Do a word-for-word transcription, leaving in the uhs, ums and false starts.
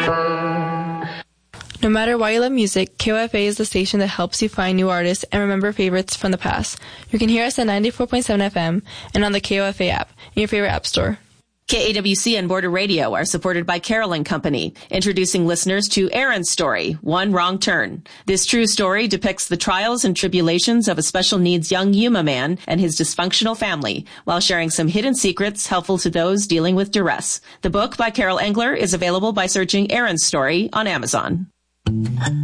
No matter why you love music, K O F A is the station that helps you find new artists and remember favorites from the past. You can hear us at ninety-four point seven F M and on the K O F A app in your favorite app store. K A W C and Border Radio are supported by Carol and Company, introducing listeners to Aaron's story, One Wrong Turn. This true story depicts the trials and tribulations of a special needs young Yuma man and his dysfunctional family, while sharing some hidden secrets helpful to those dealing with duress. The book by Carol Engler is available by searching Aaron's Story on Amazon.